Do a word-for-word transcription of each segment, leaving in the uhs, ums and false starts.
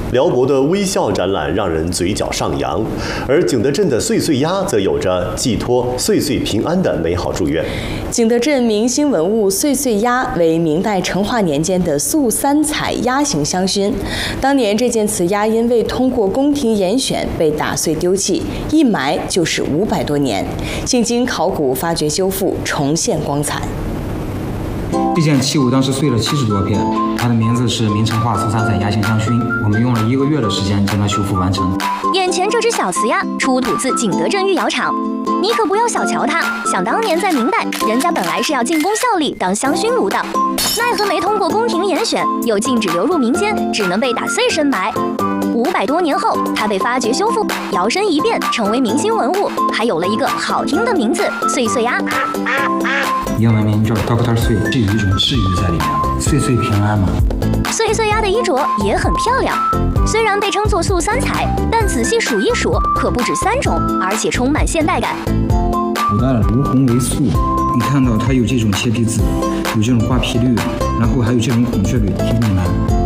辽博的微笑展览让人嘴角上扬，而景德镇的岁岁鸭则有着寄托岁岁平安的美好祝愿。 景德镇明星文物岁岁鸭为明代成化年间的素三彩鸭形香薰，当年这件瓷鸭因为通过宫廷严选被打碎丢弃，一埋就是五百多年，现经考古发掘修复，重现光彩。 这件器物当时碎了七十多片，它的名字是明成化素三彩鸭形香薰，我们用了一个月的时间将它修复完成。 眼前这只小瓷鸭出土自景德镇御窑厂，你可不要小瞧它。想当年在明代，人家本来是要进宫效力当香薰炉的，奈何没通过宫廷严选，又禁止流入民间，只能被打碎深埋。五百多年后，它被发掘修复，摇身一变成为明星文物，还有了一个好听的名字——岁岁鸭。 英文名叫 Doctor 岁，是有一种治愈在里面，岁岁平安嘛。 岁岁鸭的衣着也很漂亮，虽然被称作素三彩，但仔细数一数，可不止三种，而且充满现代感。 古代的如红为素，你看到它有这种切皮紫，有这种花皮绿，然后还有这种孔雀绿，挺美的。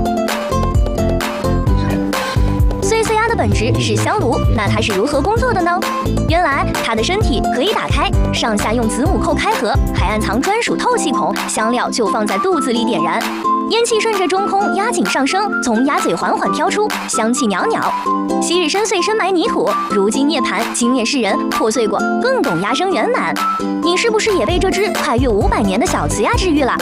岁岁鸭的本质是香炉，那它是如何工作的呢？原来它的身体可以打开，上下用子母扣开合，还暗藏专属透气孔，香料就放在肚子里点燃，烟气顺着中空鸭颈上升，从鸭嘴缓缓飘出，香气袅袅。昔日深邃深埋泥土，如今涅槃惊艳世人，破碎过更懂鸭声圆满。你是不是也被这只跨越五百年的小瓷鸭治愈了？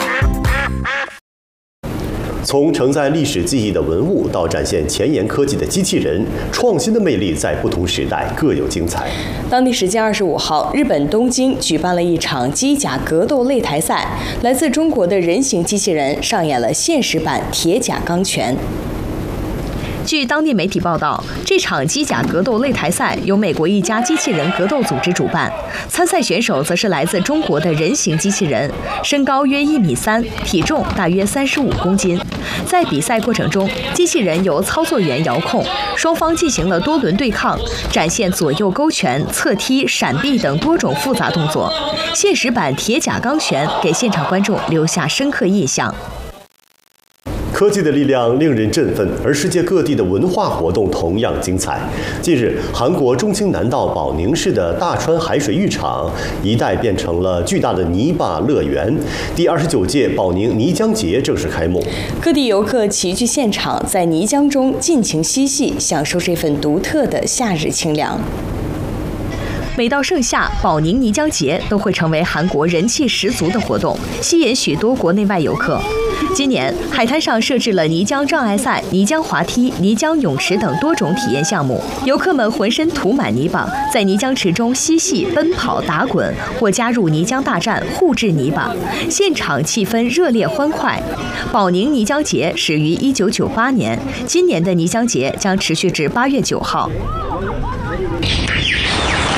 从承载历史记忆的文物到展现前沿科技的机器人，创新的魅力在不同时代各有精彩。 当地时间二十五号，日本东京举办了一场机甲格斗擂台赛，来自中国的人形机器人上演了现实版铁甲钢拳。据当地媒体报道，这场机甲格斗擂台赛由美国一家机器人格斗组织主办，参赛选手则是来自中国的人形机器人，身高约一米三，体重大约三十五公斤。在比赛过程中，机器人由操作员遥控，双方进行了多轮对抗，展现左右勾拳、侧踢、闪避等多种复杂动作。现实版铁甲钢拳给现场观众留下深刻印象。 科技的力量令人振奋，而世界各地的文化活动同样精彩。近日，韩国中清南道保宁市的大川海水浴场一带变成了巨大的泥巴乐园，第二十九届保宁泥浆节正式开幕。各地游客齐聚现场，在泥浆中尽情嬉戏，享受这份独特的夏日清凉。每到盛夏，保宁泥浆节都会成为韩国人气十足的活动，吸引许多国内外游客。今年，海滩上设置了泥浆障碍赛、泥浆滑梯、泥浆泳池等多种体验项目，游客们浑身涂满泥巴，在泥浆池中嬉戏、奔跑、打滚，或加入泥浆大战，互掷泥巴，现场气氛热烈欢快。保宁泥浆节始于一九九八年，今年的泥浆节将持续至八月九号。